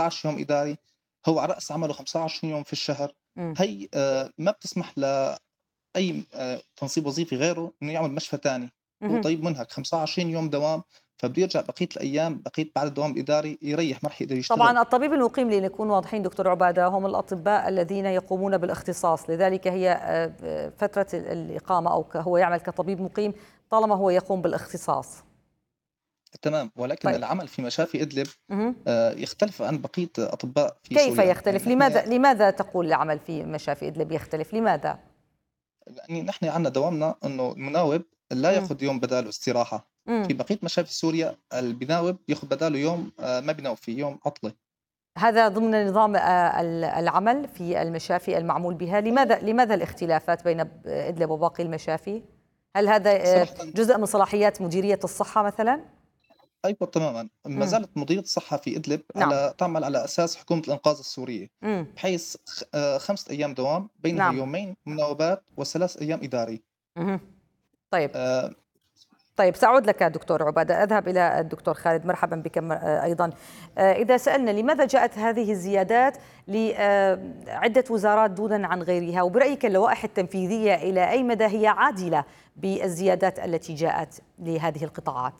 15 يوم إداري، هو على رأس عمله 25 يوم في الشهر. إمم. هي ما بتسمح لأي تنصيب وظيفي غيره إنه يعمل مشفى تاني. هو اهم. طيب منهك 25 يوم دوام، فبده يرجع بقية الأيام، بقية بعد الدوام الإداري يريح، ما رح يقدر يشتغل. طبعًا الطبيب المقيم لنكون واضحين دكتور عبادة هم الأطباء الذين يقومون بالاختصاص، لذلك هي فترة الإقامة أو هو يعمل كطبيب مقيم طالما هو يقوم بالاختصاص. تمام، ولكن طيب. العمل في مشافي إدلب اهم. يختلف عن بقية أطباء في كيف سوريا. يعني يختلف؟ نحن لماذا تقول العمل في مشافي إدلب يختلف؟ لماذا؟ يعني نحن عندنا دوامنا إنه المناوب لا إمم. ياخذ يوم بداله استراحة. في إمم. بقية مشافي سوريا البناوب ياخذ بداله يوم ما بيناوب فيه، يوم عطلة. هذا ضمن نظام العمل في المشافي المعمول بها، لماذا الاختلافات بين إدلب وباقي المشافي؟ هل هذا صراحةً جزء من صلاحيات مديرية الصحة مثلًا؟ أيوه تمامًا، ما إمم. زالت مديرية الصحة في إدلب نعم. تعمل على أساس حكومة الإنقاذ السورية، إمم. بحيث 5 أيام دوام بينها نعم. يومين مناوبات و3 أيام إداري. اهم. طيب. آآ طيب سأعود لك دكتور عبادة، أذهب إلى الدكتور خالد، مرحبا بك أيضا. إذا سألنا لماذا جاءت هذه الزيادات لعدة وزارات دونا عن غيرها، وبرأيك اللوائح التنفيذية إلى أي مدى هي عادلة بالزيادات التي جاءت لهذه القطاعات؟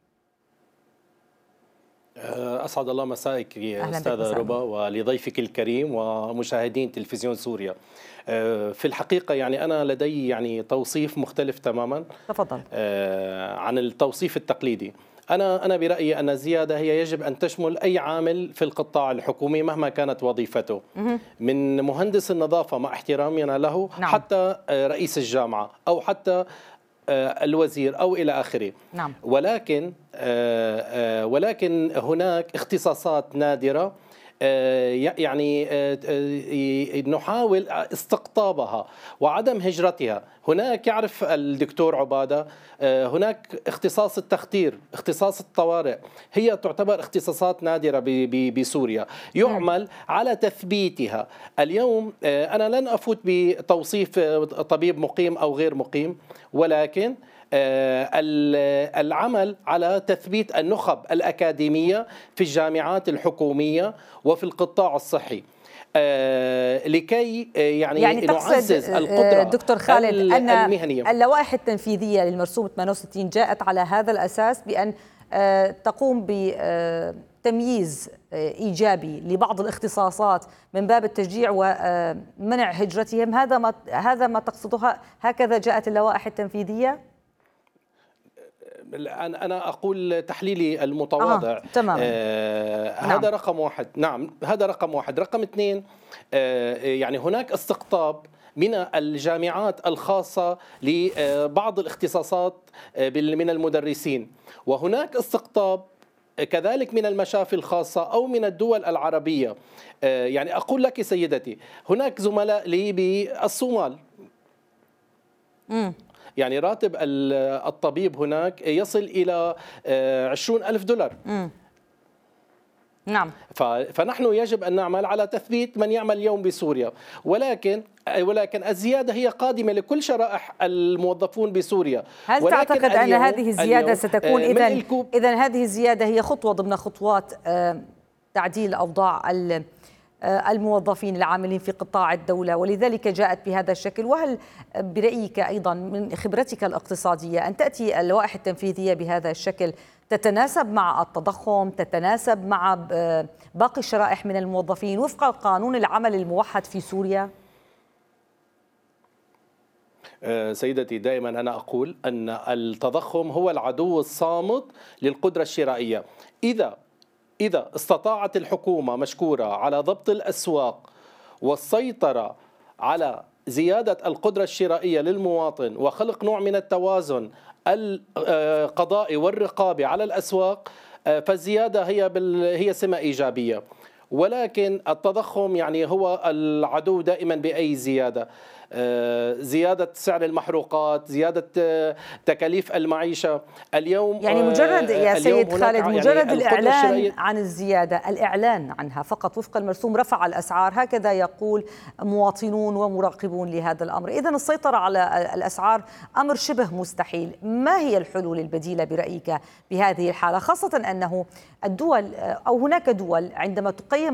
أسعد الله مسائك يا أهلا بك، أستاذة مساء ربا النور. ولضيفك الكريم ومشاهدين تلفزيون سوريا. في الحقيقة يعني أنا لدي يعني توصيف مختلف تماما تفضل. عن التوصيف التقليدي. أنا برأيي أن الزيادة هي يجب أن تشمل أي عامل في القطاع الحكومي مهما كانت وظيفته، من مهندس النظافة مع احترامنا له نعم. حتى رئيس الجامعة أو حتى الوزير أو إلى آخره. نعم. ولكن هناك اختصاصات نادرة يعني نحاول استقطابها وعدم هجرتها. هناك يعرف الدكتور عبادة هناك اختصاص التخدير، اختصاص الطوارئ، هي تعتبر اختصاصات نادرة بسوريا يعمل على تثبيتها. اليوم أنا لن أفوت بتوصيف طبيب مقيم أو غير مقيم، ولكن العمل على تثبيت النخب الأكاديمية في الجامعات الحكومية وفي القطاع الصحي لكي يعني نعزز القدرة دكتور خالد أن المهنية. اللوائح التنفيذية للمرسوم 68 جاءت على هذا الأساس بأن تقوم بتمييز إيجابي لبعض الاختصاصات من باب التشجيع ومنع هجرتهم. هذا ما تقصدها، هكذا جاءت اللوائح التنفيذية؟ أنا أقول تحليلي المتواضع. تمام. هذا نعم. رقم واحد. نعم، هذا رقم واحد. رقم اثنين، يعني هناك استقطاب من الجامعات الخاصة لبعض الاختصاصات من المدرسين، وهناك استقطاب كذلك من المشافي الخاصة أو من الدول العربية. يعني أقول لك سيدتي، هناك زملاء لي بالصومال، يعني راتب الطبيب هناك يصل إلى 20,000 دولار. نعم. فنحن يجب أن نعمل على تثبيت من يعمل اليوم بسوريا، ولكن الزيادة هي قادمة لكل شرائح الموظفون بسوريا. هل تعتقد أن هذه الزيادة ستكون إذن هذه الزيادة هي خطوة ضمن خطوات تعديل أوضاع الموظفين العاملين في قطاع الدولة ولذلك جاءت بهذا الشكل؟ وهل برأيك أيضا من خبرتك الاقتصادية أن تأتي اللوائح التنفيذية بهذا الشكل تتناسب مع التضخم، تتناسب مع باقي الشرائح من الموظفين وفق قانون العمل الموحد في سوريا؟ سيدتي، دائما أنا أقول أن التضخم هو العدو الصامت للقدرة الشرائية. إذا استطاعت الحكومة مشكورة على ضبط الأسواق والسيطرة على زيادة القدرة الشرائية للمواطن وخلق نوع من التوازن القضائي والرقابي على الأسواق، فالزيادة هي سمة إيجابية. ولكن التضخم يعني هو العدو دائما بأي زيادة. زيادة سعر المحروقات، زيادة تكاليف المعيشة اليوم. يعني مجرد يا سيد خالد مجرد الإعلان عن الزيادة، الإعلان عنها فقط وفق المرسوم رفع الأسعار، هكذا يقول مواطنون ومراقبون لهذا الأمر. إذن السيطرة على الأسعار أمر شبه مستحيل. ما هي الحلول البديلة برأيك بهذه الحالة، خاصة أنه الدول أو هناك دول عندما تقيم